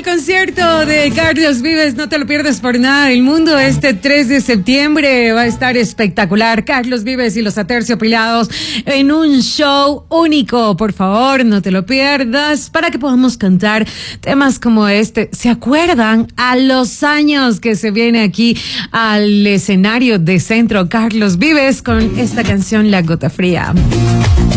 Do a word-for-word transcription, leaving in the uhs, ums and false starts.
concierto de Carlos Vives, no te lo pierdas por nada del mundo. Este tres de septiembre va a estar espectacular. Carlos Vives y los Aterciopelados en un show único. Por favor, no te lo pierdas para que podamos cantar temas como este. ¿Se acuerdan a los años que se viene aquí al escenario de Centro Carlos Vives con esta canción La Gota Fría?